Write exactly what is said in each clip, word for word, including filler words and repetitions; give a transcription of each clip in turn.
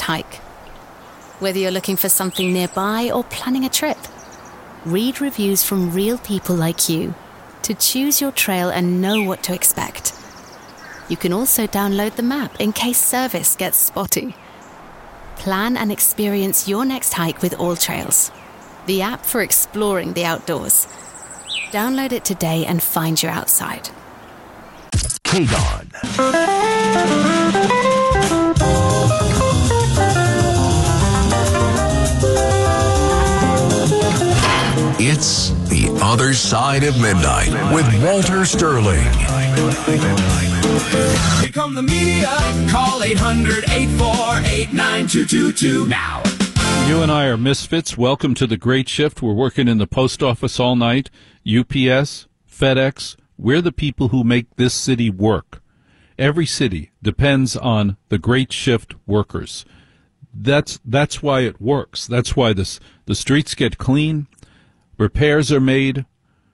hike. Whether you're looking for something nearby or planning a trip, read reviews from real people like you to choose your trail and know what to expect. You can also download the map in case service gets spotty. Plan and experience your next hike with All Trails, the app for exploring the outdoors. Download it today and find your outside. K D O N. It's The Other Side of Midnight with Walter Sterling. Here come the media. Call eight hundred, eight four eight, nine two two two now. You and I are misfits. Welcome to the Great Shift. We're working in the post office all night. U P S, FedEx. We're the people who make this city work. Every city depends on the Great Shift workers. That's that's why it works. That's why this the streets get clean, repairs are made,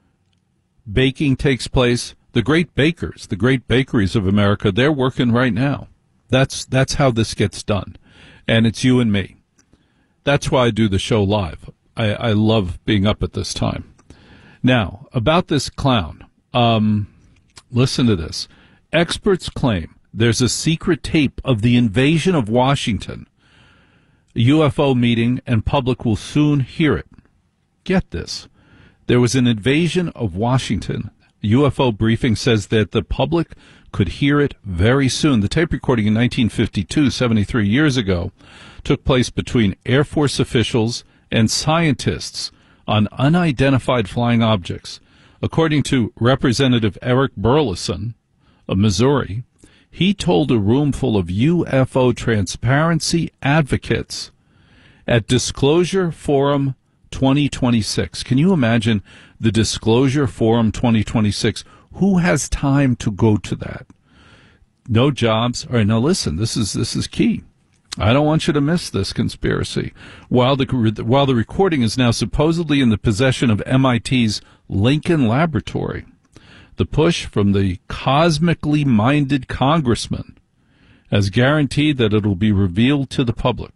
baking takes place. The great bakers, the great bakeries of America, they're working right now. That's that's how this gets done. And it's you and me. That's why I do the show live. I, I love being up at this time. Now, about this clown, um, listen to this. Experts claim there's a secret tape of the invasion of Washington, a U F O meeting, and public will soon hear it. Get this. There was an invasion of Washington. A U F O briefing says that the public could hear it very soon. The tape recording in nineteen fifty-two, seventy-three years ago, took place between Air Force officials and scientists on unidentified flying objects. According to Representative Eric Burleson of Missouri, he told a room full of U F O transparency advocates at Disclosure Forum twenty twenty-six. Can you imagine the Disclosure Forum twenty twenty-six? Who has time to go to that? No jobs. All right, now listen, this is this is key. I don't want you to miss this conspiracy. While the while the recording is now supposedly in the possession of M I T's Lincoln Laboratory, the push from the cosmically minded congressman has guaranteed that it will be revealed to the public.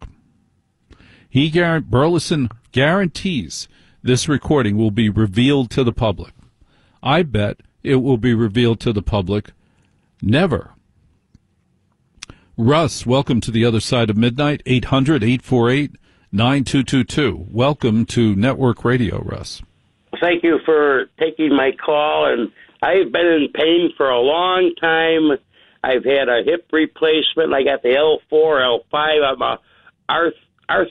He guarant Burleson guarantees this recording will be revealed to the public. I bet it will be revealed to the public never. Russ, welcome to the Other Side of Midnight, eight hundred, eight four eight, nine two two two. Welcome to Network Radio, Russ. Thank you for taking my call, and I've been in pain for a long time. I've had a hip replacement. I got the L four, L five. I'm a arth, arth,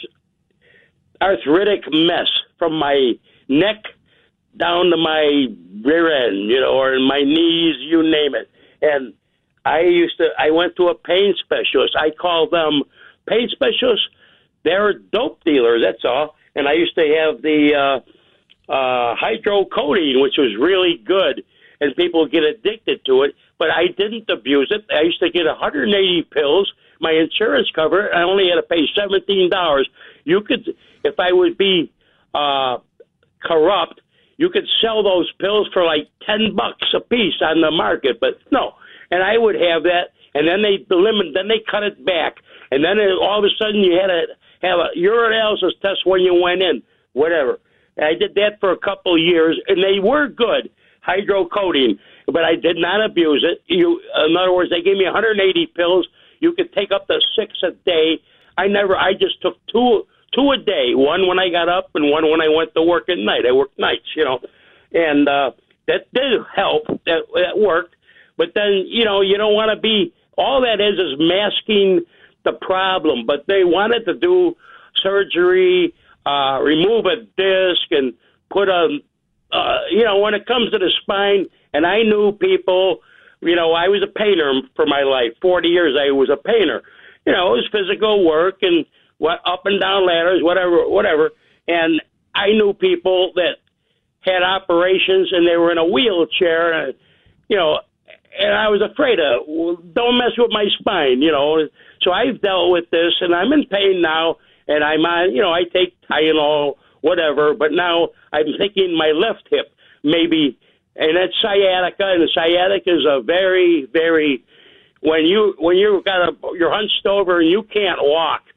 arthritic mess from my neck down to my rear end, you know, or in my knees, you name it. And I used to, I went to a pain specialist. I call them pain specialists. They're dope dealers, that's all. And I used to have the uh, uh, hydrocodone, which was really good, and people get addicted to it. But I didn't abuse it. I used to get one hundred eighty pills. My insurance covered. I only had to pay seventeen dollars. You could, if I would be uh, corrupt, you could sell those pills for like ten bucks a piece on the market. But no. And I would have that, and then they limit, then they cut it back, and then it, all of a sudden you had to have a urinalysis test when you went in, whatever. And I did that for a couple of years, and they were good, hydrocodone, but I did not abuse it. You, in other words, they gave me one hundred eighty pills. You could take up to six a day. I never. I just took two, two a day. One when I got up, and one when I went to work at night. I worked nights, you know, and uh, that did help. That that worked. But then, you know, you don't want to be, all that is is masking the problem. But they wanted to do surgery, uh, remove a disc, and put a, uh, you know, when it comes to the spine, and I knew people, you know, I was a painter for my life. forty years I was a painter. You know, it was physical work and what up and down ladders, whatever, whatever. And I knew people that had operations, and they were in a wheelchair, and, you know, and I was afraid of, don't mess with my spine, you know. So I've dealt with this, and I'm in pain now, and I'm on, you know, I take Tylenol, whatever, but now I'm thinking my left hip maybe, and that's sciatica, and the sciatica is a very, very, when you when you've got a, you're hunched over and you can't walk,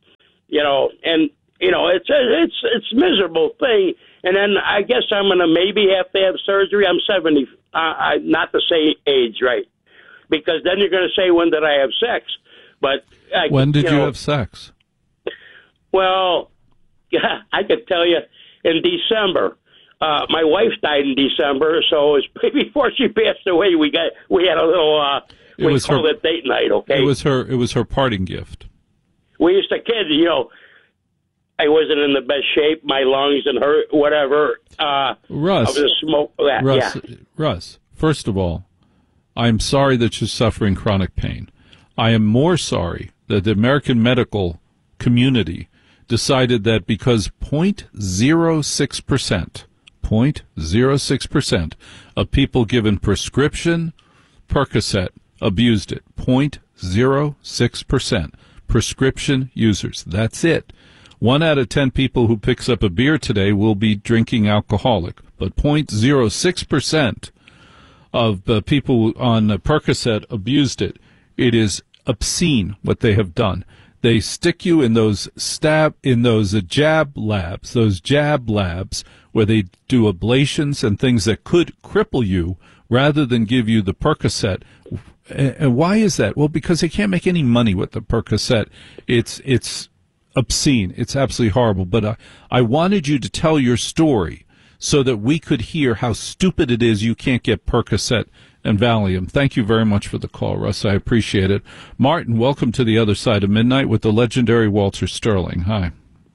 you know, and you know, it's a, it's it's a miserable thing. And then I guess I'm gonna maybe have to have surgery. I'm seventy, uh, I, not to say age, right? Because then you're gonna say, when did I have sex? But I, when did you, you know, have sex? Well, yeah, I could tell you in December. Uh, my wife died in December, so it was before she passed away. We got we had a little. Uh, It we was called her, it date night. Okay, it was her. It was her parting gift. We used to kid, you know. I wasn't in the best shape. My lungs and her whatever. Uh, Russ, I was a smoke. That, Russ, yeah. Russ. First of all, I am sorry that you're suffering chronic pain. I am more sorry that the American medical community decided that because zero point zero six percent, zero point zero six percent of people given prescription Percocet abused it. zero point zero six percent prescription users. That's it. One out of ten people who picks up a beer today will be drinking alcoholic, but zero point zero six percent of the people on Percocet abused it. It is obscene what they have done. They stick you in those stab in those uh, jab labs, those jab labs where they do ablations and things that could cripple you, rather than give you the Percocet. And why is that? Well, because they can't make any money with the Percocet. It's it's obscene. It's absolutely horrible. But I, I wanted you to tell your story so that we could hear how stupid it is you can't get Percocet and Valium. Thank you very much for the call, Russ. I appreciate it. Martin, welcome to the other side of midnight with the legendary Walter Sterling. Hi.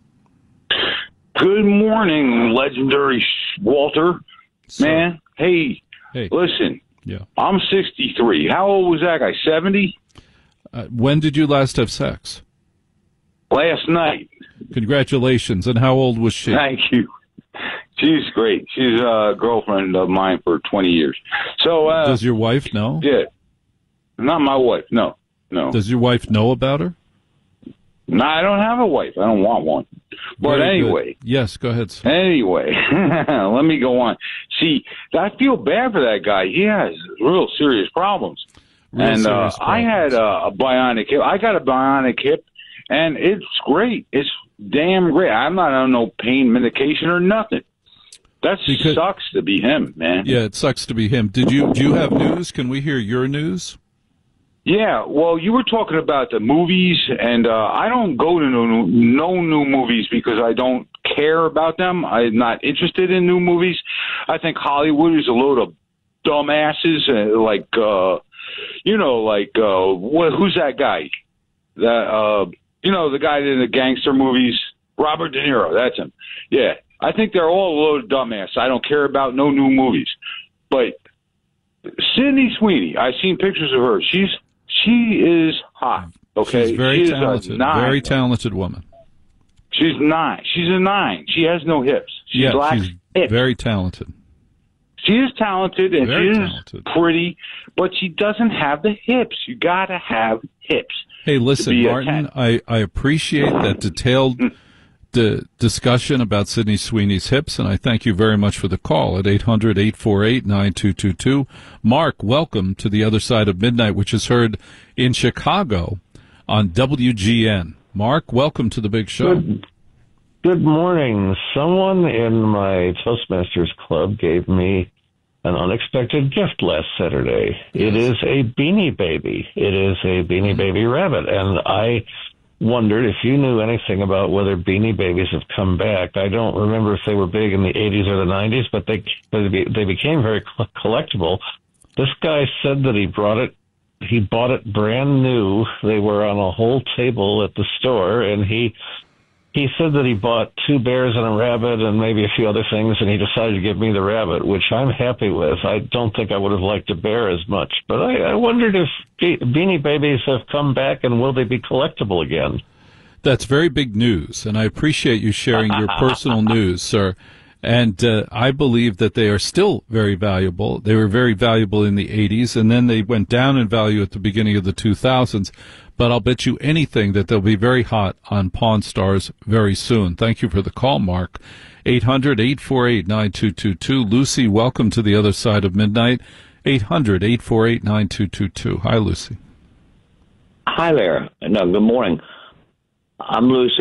Good morning, legendary Walter. Sir. Man, hey, Hey. listen, Yeah. I'm sixty-three. How old was that guy, seventy? Uh, when did you last have sex? Last night. Congratulations. And how old was she? Thank you. She's great. She's a girlfriend of mine for twenty years. So, uh, Does your wife know? yeah. Not my wife. No, no. Does your wife know about her? No, I don't have a wife. I don't want one. But Very good. anyway. Yes, go ahead, sir. Anyway, let me go on. See, I feel bad for that guy. He has real serious problems. Real and uh, serious I had a, a bionic hip. I got a bionic hip, and it's great. It's damn great. I'm not on no pain medication or nothing. That Because- sucks to be him, man. Yeah, it sucks to be him. Did you do you have news? Can we hear your news? Yeah, well, you were talking about the movies, and uh, I don't go to no, no new movies because I don't care about them. I'm not interested in new movies. I think Hollywood is a load of dumbasses, uh, like, uh, you know, like, uh, what, who's that guy? That, uh, you know, the guy in the gangster movies, Robert De Niro, that's him. Yeah, I think they're all a load of dumbasses. I don't care about no new movies. But Sydney Sweeney, I've seen pictures of her. She's She is hot, okay? She's very she talented. Is a nine. Very talented woman. She's nine. She's a nine. She has no hips. She Yeah, lacks she's hips. very talented. She is talented and Very she talented. is pretty, but she doesn't have the hips. You got to have hips. Hey, listen, be a Martin, ten. I, I appreciate that detailed the discussion about Sydney Sweeney's hips, and I thank you very much for the call at eight hundred, eight four eight, nine two two two. Mark, welcome to the other side of midnight, which is heard in Chicago on W G N. Mark, welcome to the big show. Good, good morning. Someone in my Toastmasters club gave me an unexpected gift last Saturday. It is a Beanie Baby. It is a Beanie Baby rabbit, and I wondered if you knew anything about whether Beanie Babies have come back. I don't remember if they were big in the eighties or the nineties, but they they became very collectible. This guy said that he brought it, he bought it brand new. They were on a whole table at the store, and he he said that he bought two bears and a rabbit and maybe a few other things, and he decided to give me the rabbit, which I'm happy with. I don't think I would have liked a bear as much, but I, I wondered if Be- Beanie Babies have come back and will they be collectible again? That's very big news, and I appreciate you sharing your personal news, sir. And uh, I believe that they are still very valuable. They were very valuable in the eighties, and then they went down in value at the beginning of the two thousands. But I'll bet you anything that they'll be very hot on Pawn Stars very soon. Thank you for the call, Mark. eight hundred, eight four eight, nine two two two. Lucy, welcome to the other side of midnight. eight hundred, eight four eight, nine two two two. Hi, Lucy. Hi there. No, good morning. I'm Lucy.